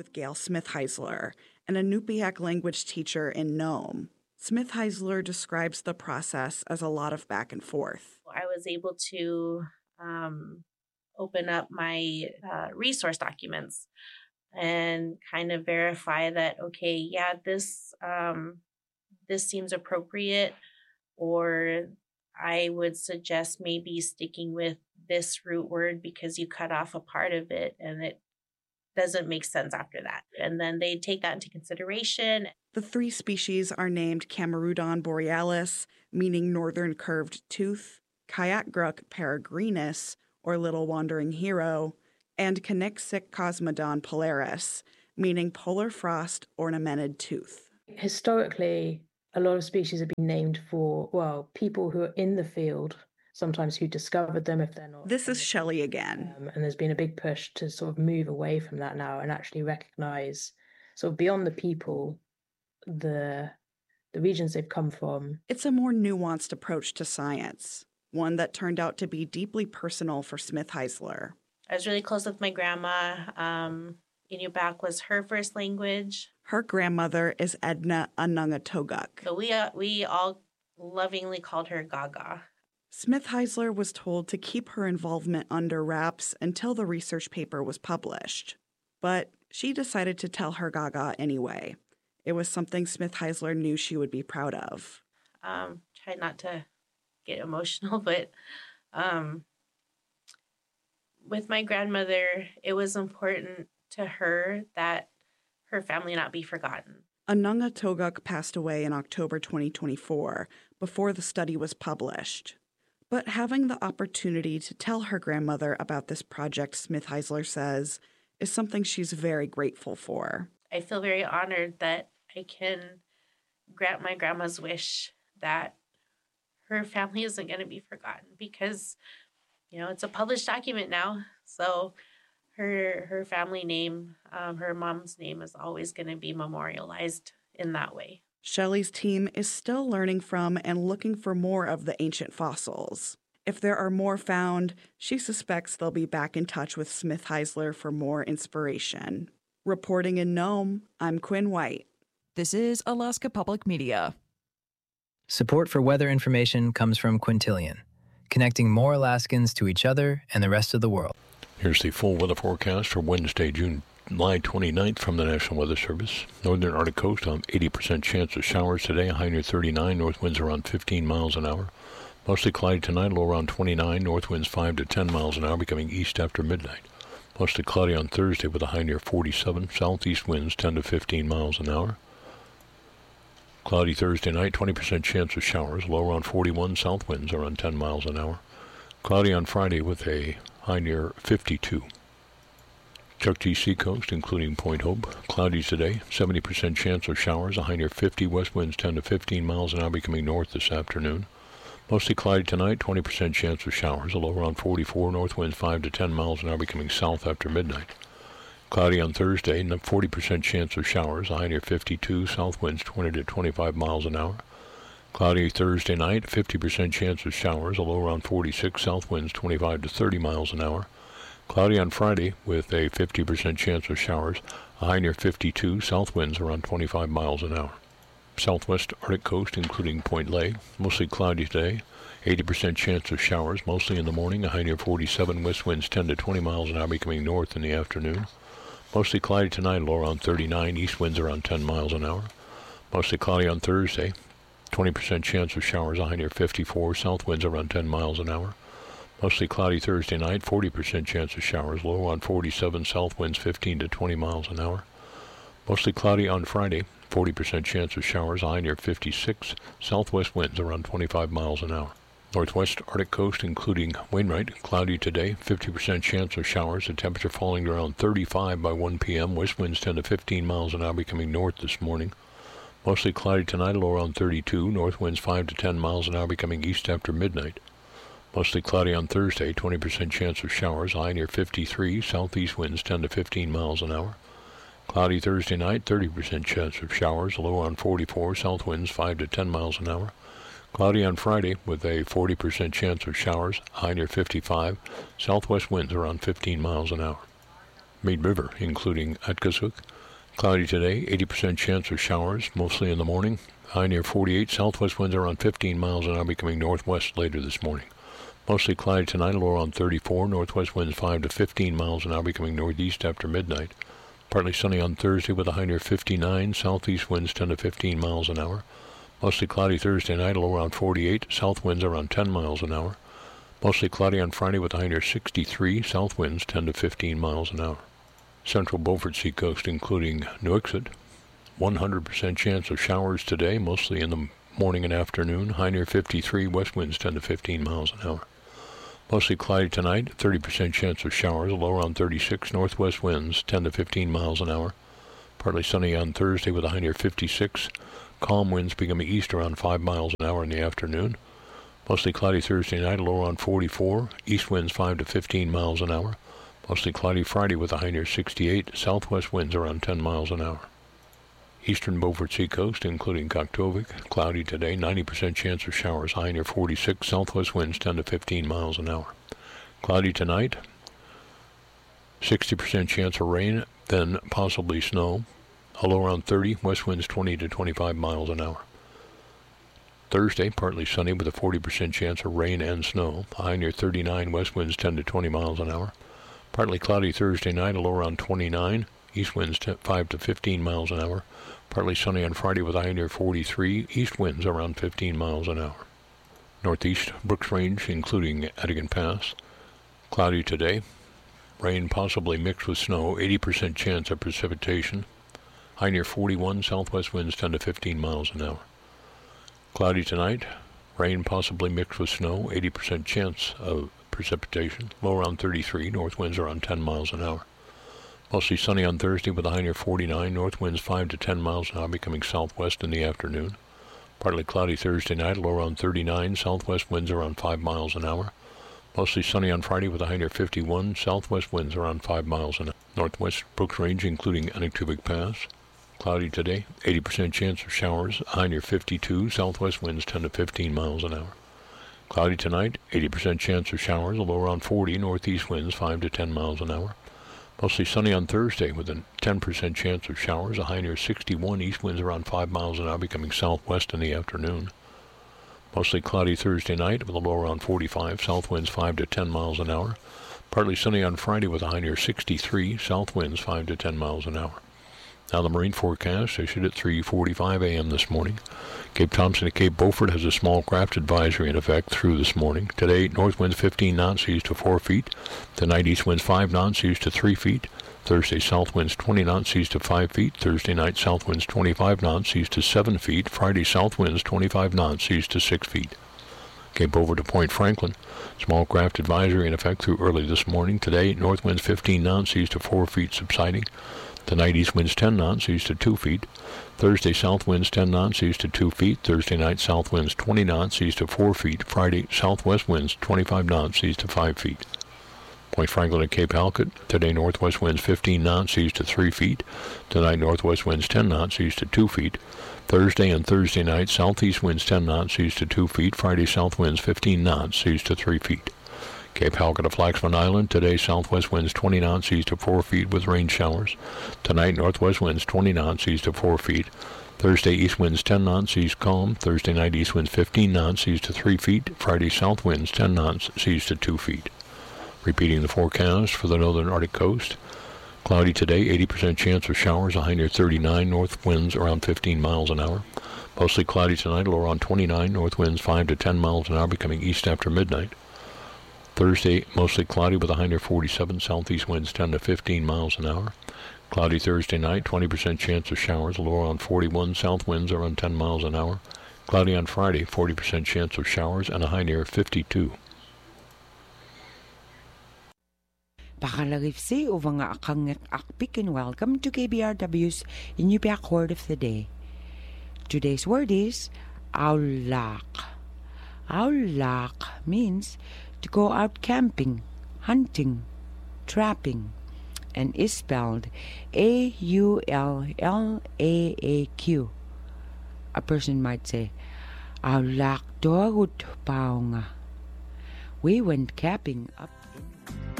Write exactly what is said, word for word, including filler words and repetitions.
with Gail Smith-Heisler, an Inupiaq language teacher in Nome. Smith-Heisler describes the process as a lot of back and forth. I was able to um, open up my uh, resource documents and kind of verify that, okay, yeah, this um, this seems appropriate, or I would suggest maybe sticking with this root word because you cut off a part of it and it doesn't make sense after that. And then they take that into consideration. The three species are named Camerudon borealis, meaning northern curved tooth, Kayakgruk peregrinus, or little wandering hero, and Canixic cosmodon polaris, meaning polar frost ornamented tooth. Historically, a lot of species have been named for, well, people who are in the field, sometimes who discovered them if they're not. This is Shelley again. Um, and there's been a big push to sort of move away from that now and actually recognize, sort of beyond the people, the the regions they've come from. It's a more nuanced approach to science, one that turned out to be deeply personal for Smith-Heisler. I was really close with my grandma. Um, Inupiaq was her first language. Her grandmother is Edna Anungatoguk. So we, uh, we all lovingly called her Gaga. Smith-Heisler was told to keep her involvement under wraps until the research paper was published. But she decided to tell her Gaga anyway. It was something Smith-Heisler knew she would be proud of. Um, try not to get emotional, but um, with my grandmother, it was important to her that her family not be forgotten. Anungatoguk passed away in October twenty twenty-four, before the study was published. But having the opportunity to tell her grandmother about this project, Smith-Heisler says, is something she's very grateful for. I feel very honored that I can grant my grandma's wish that her family isn't going to be forgotten because, you know, it's a published document now. So her her family name, um, her mom's name is always going to be memorialized in that way. Shelley's team is still learning from and looking for more of the ancient fossils. If there are more found, she suspects they'll be back in touch with Smith-Heisler for more inspiration. Reporting in Nome, I'm Quinn White. This is Alaska Public Media. Support for weather information comes from Quintillion, connecting more Alaskans to each other and the rest of the world. Here's the full weather forecast for Wednesday, June July twenty-ninth from the National Weather Service. Northern Arctic coast on eighty percent chance of showers today, high near thirty-nine, north winds around fifteen miles an hour. Mostly cloudy tonight, low around twenty-nine, north winds five to ten miles an hour, becoming east after midnight. Mostly cloudy on Thursday with a high near forty-seven, southeast winds ten to fifteen miles an hour. Cloudy Thursday night, twenty percent chance of showers, low around forty-one, south winds around ten miles an hour. Cloudy on Friday with a high near fifty-two. Chukchi Seacoast, including Point Hope, cloudy today, seventy percent chance of showers, a high near fifty, west winds ten to fifteen miles an hour, becoming north this afternoon. Mostly cloudy tonight, twenty percent chance of showers, a low around forty-four, north winds five to ten miles an hour, becoming south after midnight. Cloudy on Thursday, forty percent chance of showers, a high near fifty-two, south winds twenty to twenty-five miles an hour. Cloudy Thursday night, fifty percent chance of showers, a low around forty-six, south winds twenty-five to thirty miles an hour. Cloudy on Friday with a fifty percent chance of showers, a high near fifty-two, south winds around twenty-five miles an hour. Southwest Arctic coast, including Point Lay, mostly cloudy today, eighty percent chance of showers, mostly in the morning, a high near forty-seven, west winds ten to twenty miles an hour, becoming north in the afternoon. Mostly cloudy tonight, low around thirty-nine, east winds around ten miles an hour. Mostly cloudy on Thursday, twenty percent chance of showers, a high near fifty-four, south winds around ten miles an hour. Mostly cloudy Thursday night, forty percent chance of showers, low around forty-seven, south winds fifteen to twenty miles an hour. Mostly cloudy on Friday, forty percent chance of showers, high near fifty-six, southwest winds around twenty-five miles an hour. Northwest Arctic coast, including Wainwright, cloudy today, fifty percent chance of showers, the temperature falling to around thirty-five by one p.m., west winds ten to fifteen miles an hour, becoming north this morning. Mostly cloudy tonight, low around thirty-two, north winds five to ten miles an hour, becoming east after midnight. Mostly cloudy on Thursday, twenty percent chance of showers, high near fifty-three, southeast winds ten to fifteen miles an hour. Cloudy Thursday night, thirty percent chance of showers, low on forty-four, south winds five to ten miles an hour. Cloudy on Friday with a forty percent chance of showers, high near fifty-five, southwest winds around fifteen miles an hour. Mead River, including Atkasuk. Cloudy today, eighty percent chance of showers, mostly in the morning. High near forty-eight. Southwest winds around fifteen miles an hour, becoming northwest later this morning. Mostly cloudy tonight, low around thirty-four. Northwest winds five to fifteen miles an hour, becoming northeast after midnight. Partly sunny on Thursday with a high near fifty-nine. Southeast winds ten to fifteen miles an hour. Mostly cloudy Thursday night, low around forty-eight. South winds around ten miles an hour. Mostly cloudy on Friday with a high near sixty-three. South winds ten to fifteen miles an hour. Central Beaufort Seacoast, including Nuiqsut. one hundred percent chance of showers today, mostly in the morning and afternoon. High near fifty-three. West winds ten to fifteen miles an hour. Mostly cloudy tonight, thirty percent chance of showers, low around thirty-six. Northwest winds ten to fifteen miles an hour. Partly sunny on Thursday with a high near fifty-six. Calm winds becoming east around five miles an hour in the afternoon. Mostly cloudy Thursday night, low around forty-four. East winds five to fifteen miles an hour. Mostly cloudy Friday with a high near sixty-eight. Southwest winds around ten miles an hour. Eastern Beaufort Seacoast, including Kaktovik, cloudy today, ninety percent chance of showers, high near forty-six. Southwest winds ten to fifteen miles an hour. Cloudy tonight, sixty percent chance of rain, then possibly snow. A low around thirty. West winds twenty to twenty-five miles an hour. Thursday, partly sunny with a forty percent chance of rain and snow. High near thirty-nine. West winds ten to twenty miles an hour. Partly cloudy Thursday night, a low around twenty-nine. East winds five to fifteen miles an hour. Partly sunny on Friday with a high near forty-three. East winds around fifteen miles an hour. Northeast Brooks Range, including Adigan Pass. Cloudy today. Rain possibly mixed with snow. eighty percent chance of precipitation. High near forty-one. Southwest winds ten to fifteen miles an hour. Cloudy tonight. Rain possibly mixed with snow. eighty percent chance of precipitation. Low around thirty-three. North winds around ten miles an hour. Mostly sunny on Thursday with a high near forty-nine. North winds five to ten miles an hour, becoming southwest in the afternoon. Partly cloudy Thursday night, low around thirty-nine. Southwest winds around five miles an hour. Mostly sunny on Friday with a high near fifty-one. Southwest winds around five miles an hour. Northwest Brooks Range, including Anaktuvik Pass. Cloudy today, eighty percent chance of showers, high near fifty-two. Southwest winds ten to fifteen miles an hour. Cloudy tonight, eighty percent chance of showers, a low around forty. Northeast winds five to ten miles an hour. Mostly sunny on Thursday with a ten percent chance of showers, a high near sixty-one. East winds around five miles an hour, becoming southwest in the afternoon. Mostly cloudy Thursday night with a low around forty-five. South winds five to ten miles an hour. Partly sunny on Friday with a high near sixty-three. South winds five to ten miles an hour. Now the marine forecast issued at three forty-five a.m. this morning. Cape Thompson and Cape Beaufort has a small craft advisory in effect through this morning. Today, north winds fifteen knots, east to four feet. Tonight, east winds five knots, east to three feet. Thursday, south winds twenty knots, east to five feet. Thursday night, south winds twenty-five knots, east to seven feet. Friday, south winds twenty-five knots, east to six feet. Cape Beaufort to Point Franklin, small craft advisory in effect through early this morning. Today, north winds fifteen knots, east to four feet, subsiding. Tonight, east winds ten knots, east to two feet. Thursday, south winds ten knots, east to two feet. Thursday night, south winds twenty knots, east to four feet. Friday, southwest winds twenty-five knots, east to five feet. Point Franklin and Cape Halkett, today, northwest winds fifteen knots, east to three feet. Tonight, northwest winds ten knots, east to two feet. Thursday and Thursday night, southeast winds ten knots, east to two feet. Friday, south winds fifteen knots, east to three feet. Cape Halkett to Flaxman Island, today southwest winds twenty knots, east to four feet with rain showers. Tonight, northwest winds twenty knots, east to four feet. Thursday, east winds ten knots, east calm. Thursday night, east winds fifteen knots, east to three feet. Friday, south winds ten knots, east to two feet. Repeating the forecast for the northern Arctic coast. Cloudy today, eighty percent chance of showers, a high near thirty-nine. North winds around fifteen miles an hour. Mostly cloudy tonight, low around twenty-nine. North winds five to ten miles an hour, becoming east after midnight. Thursday, mostly cloudy with a high near forty-seven. Southeast winds ten to fifteen miles an hour. Cloudy Thursday night, twenty percent chance of showers, low around forty-one. South winds around ten miles an hour. Cloudy on Friday, forty percent chance of showers, and a high near fifty-two. Pakalagifsi uvanga akangek akpik and welcome to K B R W's Inupiaq word of the day. Today's word is aulak. Aulak means to go out camping, hunting, trapping, and is spelled A U L L A A Q. A person might say, aulak doagut paunga. We went camping up